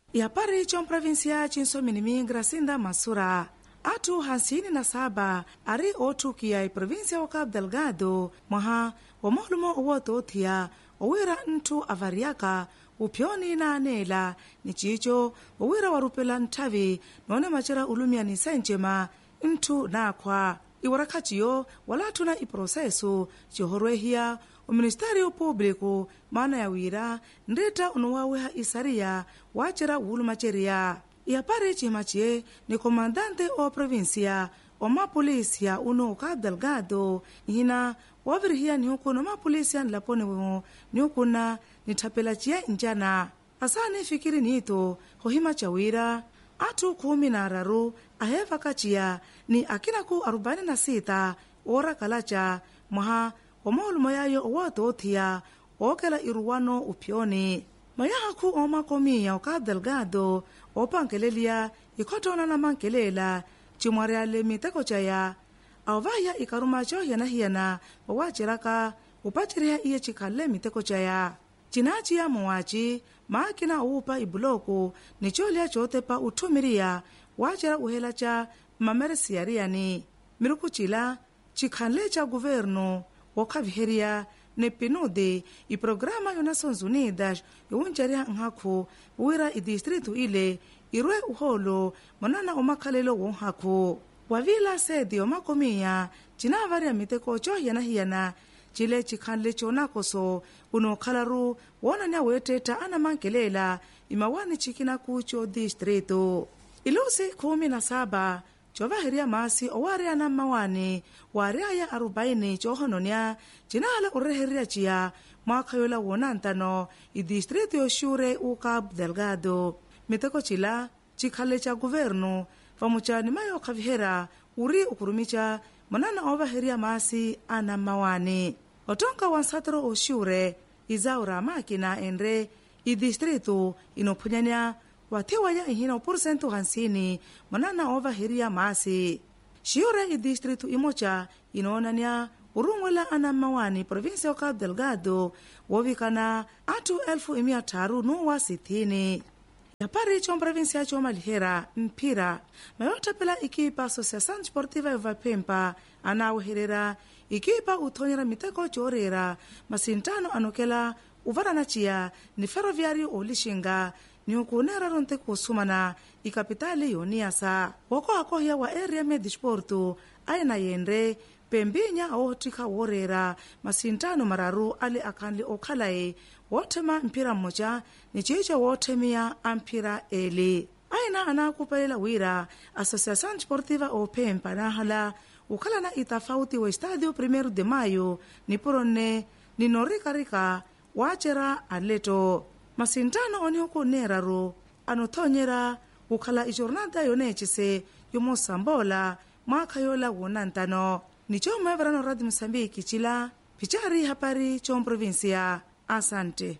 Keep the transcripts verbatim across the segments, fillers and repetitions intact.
Yapari chom provinsia chinsomini Gracinda Masura. Atu hansini na saba ari otu kia provinsia wa Cabo Delgado mwaha wamolumo uwoto tia owira ntu avariaka upioni na anela ni chicho owira warupela ntavi none machira ulumia ni senjema ntu na kwa iwarakachiyo walatu na iprosesu chihorwehia o Ministério Público mana ya wira ndeta unuwaweha isaria wachira ulumacheria yapare chimachie ni komandante o provincia o mapolisia uno Cabo Delgado hina wavirihia ni huko no mapolisia nilapone wemo ni huko na nitapela chia njana asane fikiri nito hohima chawira atu kumi na araru aheva kachia ni akina ku arobaini na sita ora kalacha mwaha omolu mayayo owato othia okela iruwano upioni mayaha ku oma komia o Cabo Delgado opankelelia ikotona na mankelela chimwariale miteko chaya awvaya ikaruma chohiana hiana wawachiraka upachiriha iye chikale miteko chaya chinachi ya mwachi makina upa ibuloko nicholia chotepa utumiria wachira uhela cha mameresiariani mirukuchila chikhanle cha guverno wakaviheria ne pinude i programa yo Nações Unidas yunjaria nhakho wira i distritu ile irwe uholo manana omakhalelo wonhakho wavila sedi omakomia chinavaria miteko chohiana hiana chile chikhanle chona koso uno khalaru wona nya weteta ana mankelela imawani chikina kucho distritu ilusi kumi na saba chovaheria masi owaria na mawani waria ya arobaini chohononia chinala ureheria chia mwakayola wonantano i distritu yo shure u Cabo Delgado miteko chila chikhale cha guverno famuchani mayo khavihera uri ukurumicha manana ovaheria masi ana mawani otonka wansatro o shure izaura makina endre i distritu inophunyania wathiwa ya ihina porcento hansini manana ovaheria masi shiure i distritu imocha inoonania urungwela ana mawani provinsia ya Cabo Delgado wovikana atu elfu imia taru nuwa sitini yapari chom provinsia choma lihera mpira mayota pela ikipa Associação Desportiva Vapempa anaweherera ikipa uthonyera miteko chorera masintano anokela uvarana chia ni ferroviário olishinga ni ukunera ronte kusumana ikapitali yoniasa wako akohia wa area medisporto aina yendre pembinya otika worera masintano mararu ale akanli okhalae wotema mpira mmoja ni chicho wotemia ampira ele aina anakupelela wira Associação Desportiva Opempa nahala ukhala na itafauti wa Estadio Primeiro de Maio ni porone ni norikarika wachera aleto masintano oni huko neraro anothonyera ukhala ijornada yonechise yomosambola mwakayola wonantano nicho maverano Radio Mozambique chila pichari hapari chom provincia asante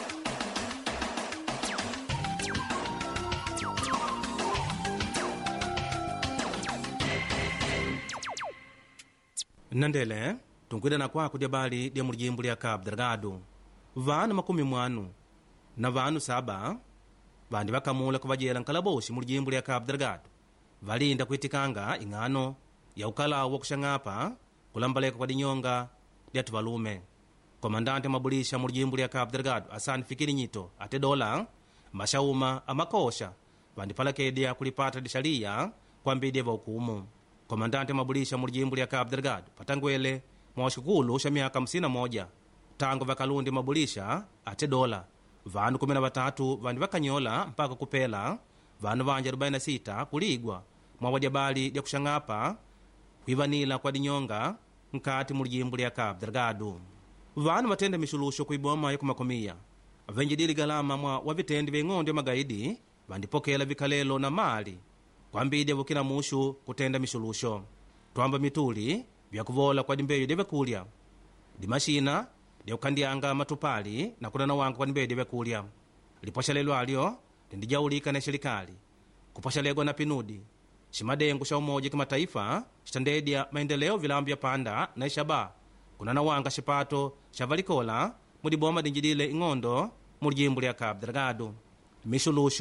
nandele tunkwida na kwako dia bali dia mulijimbu lya Cabo Delgado vanu makumi mwanu na vanu saba vandi vakamula kuvajela nkalaboshi mulijimbu lya Cabo Delgado valinda kuitikanga ing'ano ya ukalawo kushang'apa kulambaleka kwa dinyonga lya tuvalume komandante mabulisha mulijimbu lya Cabo Delgado asani fikiri nyito ate dola mashauma amakosha vandi palakedia kulipata dishalia kwa mbidi va ukumu komandante mabulisha mulijimbu lya Cabo Delgado patangwele mwashukulu sha miaka hamsini na moja tangu vakalundi mabulisha ate dola vanu kumi na vatatu vandi vakanyola mpaka kupela vanu vanja arobaini na sita kuligwa mwawadya bali lya kushang'apa kuivanila kwa dinyonga nkati mulijimbu lya Cabo Delgado vanu vatende mishulusho kuiboma yokumakomia venjidili galama mwa wavitendi veng'ondo ya magaidi vandipokela vikalelo na mali kwa mbidi vukina mushu kutenda mishulusho twamba mituli vyakuvola kwa dimbeyo devyakulya dimashina dyakukandyanga matupali na kunana wanga kwa dimbeyo devyakulya liposhalelo alyo lindijaulika na serikali kupashalegwa na pinudi shimadengu sha umoja kimataifa shitandedya maendeleo vilambu vya panda na ishaba kunana wanga shipato shavalikola mudiboma dinjidile ing'ondo mulijimbu lya Cabo Delgado mishulusho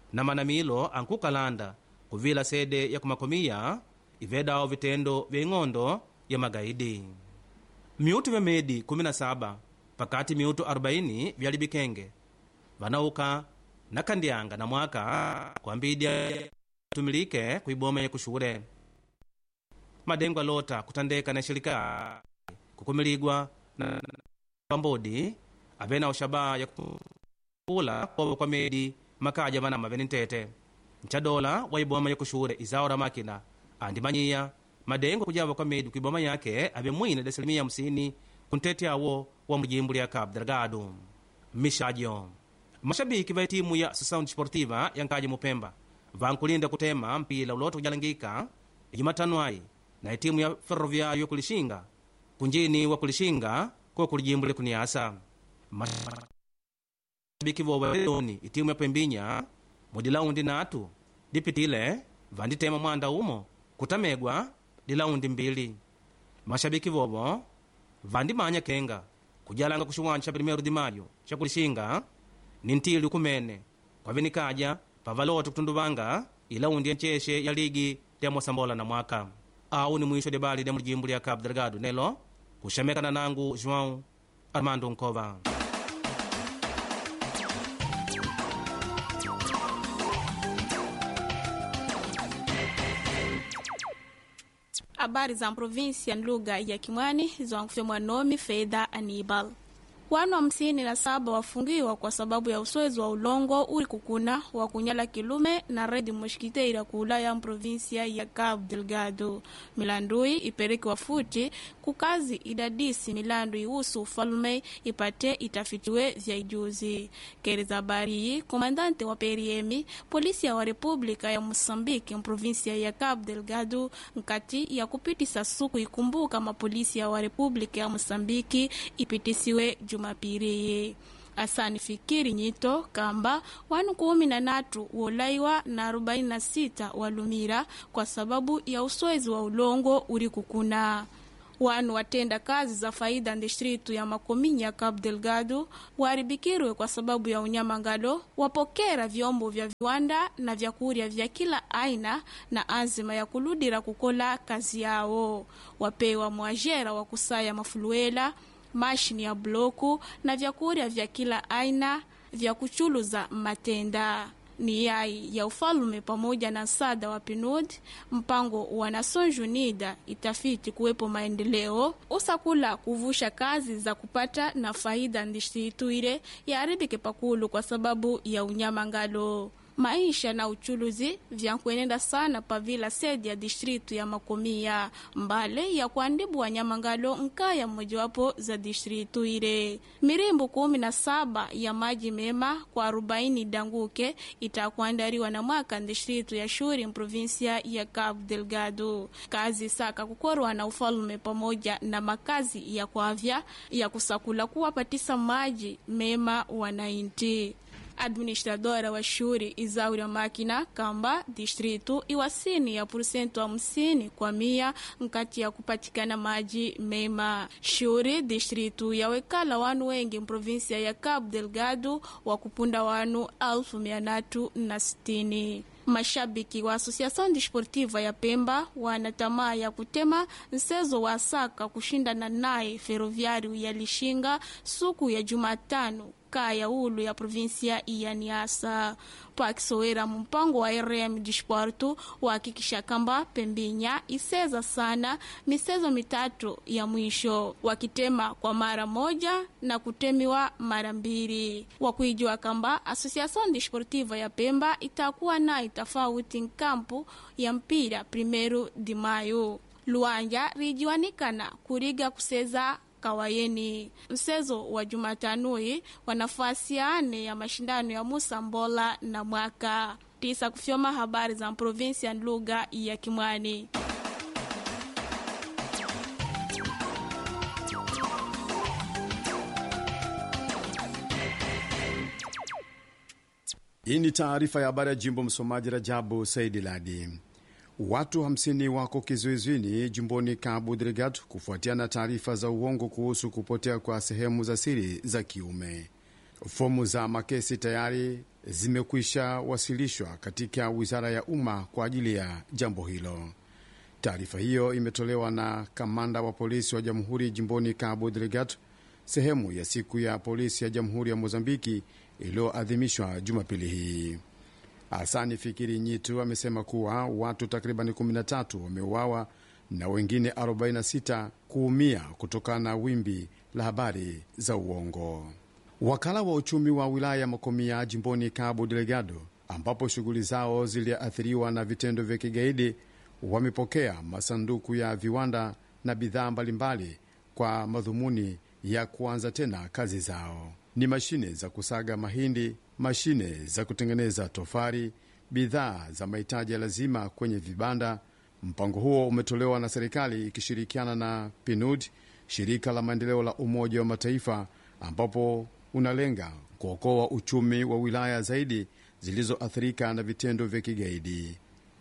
na manamilo ankukalanda kuvila sede ya kumakomia ivedao vitendo vya ing'ondo ya magaidi. Miutu vya medi kumi na saba pakati miutu arobaini vya libikenge vanauka na kandianga na mwaka kwa mbidia tumilike kuiboma ya kushure. Madengo alota kutandeka na shirika kukumiligwa na pambodi avena ushaba ya kula kwa kwa medi makaja vana mavenintete nchadola waiboma ya kushure izaora makina andimanyia madengo kujava kwa medi kuiboma yake ave mwine desilimia hamsini kuntete awo wa mjimbu ya Cabo Delgado. Mishajo mashabiki va timu ya Associação Desportiva ya Nkaji Mupemba vankulinda kutema mpila uloto kujalangika Jumatano ai na timu ya Ferroviário kulishinga kunjini wa kulishinga kwa kulijimbule kuniasa. Mashabiki vowa doni timu ya Pembinya mudilaundi natu dipitile vanditema mwanda umo kutamegwa dilaundi mbili. Mashabiki vowa vandimanya kenga kujalanga kushuwanja cha Primeiro de Maio cha kulishinga nintili kumene kwa vinikaja pavaloto kutunduvanga ilaundi ya ncheshe ya ligi ya Mosambola na mwaka. Au ni mwisho de bali ya mjimbu ya Cabo Delgado nelo kushameka na nangu João Armando Nkova. Habari za provinsia lugha ya Kimwani zangufemwa nomi Fedha Anibal. Wanu hamsini na saba wafungiwa kwa sababu ya uswezi wa ulongo uri kukuna wa kunyala kilume na redi moshkiteira kula ya provinsia ya Cabo Delgado. Milandui ipereki wafuti kukazi idadisi milandu ihusu ufalume ipate itafitiwe vya ijuzi. Kereza bari komandante wa P R M polisi ya wa Republika ya Mosambiki provinsia ya Cabo Delgado nkati ya kupitisa suku ikumbuka mapolisi ya wa Republika ya Mosambiki ipitisiwe Jumapili. Asani fikiri nyito kamba wanu kumi na natu wolaiwa na arobaini na sita walumira kwa sababu ya uswezi wa ulongo uri kukuna. Wanu watenda kazi za faida distritu ya Makominya ya Cabo Delgado waribikirwe kwa sababu ya unyamangalo, wapokera vyombo vya viwanda na vyakuria vya kila aina na azima ya kuludira kukola kazi yao. Wapewa mwajera wa kusaya mafuluela, mashini ya bloku na vyakuria vya kila aina vya kuchuluza matenda. Ni yai ya ufalume pamoja na sada wa P N U D mpango wa Nações Unidas itafiti kuwepo maendeleo usakula kuvusha kazi za kupata na faida distritu ile ya aribike pakulu kwa sababu ya unyamangalo. Maisha na uchuluzi vya kuenenda sana pavila sedi ya distritu ya Makomia mbale ya kuandibu wa nyamangalo nkaya mojawapo za distritu ile. Mirimbu kumi na saba ya maji mema kwa arobaini danguke itakuandariwa na mwaka distritu ya Shuri provinsia ya Cabo Delgado. Kazi saka kukorwa na ufalume pamoja na makazi ya kuavya ya kusakula kuwapatisa maji mema wanainti. Administradora wa Shuri Izaura Makina kamba distritu iwasini ya porcento hamsini kwa mia nkati ya kupatikana maji mema. Shuri distritu ya wekala wanu wengi provinsia ya Cabo Delgado wa kupunda wanu alfu mia natu na sitini. Mashabiki wa Associação Desportiva ya Pemba wanatamaa ya kutema nsezo wa saka kushinda na naye Ferroviário ya Lishinga suku ya Jumatano kaya ulu ya provinsia ya Niassa. Pakisowera mpango wa R M Desporto wakikisha kamba Pembinya iseza sana misezo mitatu ya mwisho wakitema kwa mara moja na kutemiwa mara mbili. Wakuijua kamba Associação Desportiva ya Pemba itakuwa na itafauti nkampu ya mpira Primeiro de Maio. Luanja rijiwanikana kuriga kuseza Kawayeni. Msezo wa Jumatanui wa nafasi ya ane ya mashindano ya Mosambola na mwaka. Tisa kufyoma habari za provinsia lugha ya Kimwani. Hii ni taarifa ya habari ya jimbo, msomaji Rajabu Saidi Ladi. Watu hamsini wako kizuizini jimboni Cabo Delgado kufuatia na taarifa za uongo kuhusu kupotea kwa sehemu za siri za kiume. Fomu za makesi tayari zimekwisha wasilishwa katika wizara ya umma kwa ajili ya jambo hilo. Taarifa hiyo imetolewa na kamanda wa polisi wa jamhuri jimboni Cabo Delgado, sehemu ya siku ya polisi ya jamhuri ya Mozambiki iliyoadhimishwa Jumapili hii. Hasani Fikiri Nyitu amesema kuwa watu takribani kumi na tatu wameuawa na wengine arobaini na sita kuumia kutokana na wimbi la habari za uongo. Wakala wa uchumi wa wilaya ya Makomia jimboni Cabo Delgado, ambapo shughuli zao ziliathiriwa na vitendo vya kigaidi, wamepokea masanduku ya viwanda na bidhaa mbalimbali kwa madhumuni ya kuanza tena kazi zao. Ni mashine za kusaga mahindi, mashine za kutengeneza tofari, bidhaa za mahitaji ya lazima kwenye vibanda. Mpango huo umetolewa na serikali ikishirikiana na P N U D, shirika la maendeleo la Umoja wa Mataifa, ambapo unalenga kuokoa uchumi wa wilaya zaidi zilizoathirika na vitendo vya kigaidi.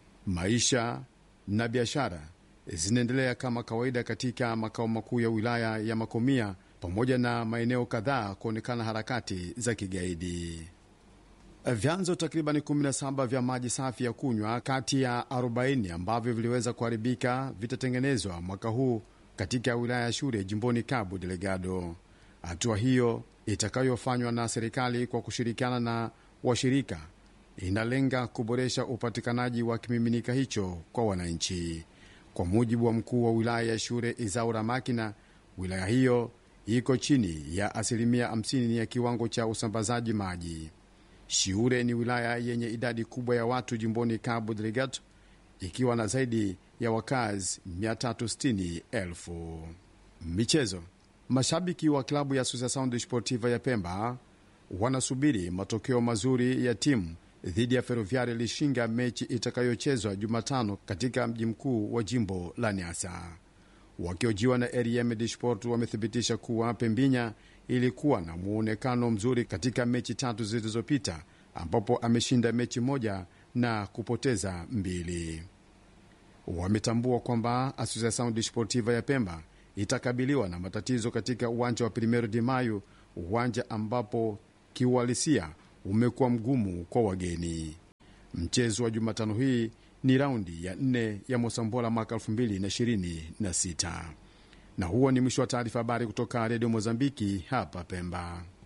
Maisha na biashara zinaendelea kama kawaida katika makao makuu ya wilaya ya Makomia, pamoja na maeneo kadhaa kuonekana harakati za kigaidi. Vyanzo takribani kumi na saba vya maji safi ya kunywa kati ya arobaini ambavyo viliweza kuharibika vitatengenezwa mwaka huu katika wilaya ya Shure jimboni Cabo Delgado. Hatua hiyo itakayofanywa na serikali kwa kushirikiana na washirika inalenga kuboresha upatikanaji wa kimiminika hicho kwa wananchi. Kwa mujibu wa mkuu wa wilaya ya Shure Izaura Makina, wilaya hiyo iko chini ya asilimia hamsini ya kiwango cha usambazaji maji. Shure ni wilaya yenye idadi kubwa ya watu jimboni Cabo Delgado, ikiwa na zaidi ya wakazi mia tatu sitini elfu. Michezo. Mashabiki wa klabu ya Associação Desportiva ya Pemba wanasubiri matokeo mazuri ya timu dhidi ya Ferroviário Lishinga, mechi itakayochezwa Jumatano katika mji mkuu wa jimbo la Niassa. Wakiojiwa na R M Desportes wamethibitisha kuwa Pembinya ilikuwa na muonekano mzuri katika mechi tatu zilizopita, ambapo ameshinda mechi moja na kupoteza mbili. Wametambua kwamba Associação Desportiva ya Pemba itakabiliwa na matatizo katika uwanja wa Primeiro de Maio, uwanja ambapo kiuhalisia umekuwa mgumu kwa wageni. Mchezo wa Jumatano hii ni raundi ya nne ya Mosambola mwaka elfu mbili ishirini na sita. Na huo ni mwisho wa taarifa habari kutoka Redio Mozambiki hapa Pemba.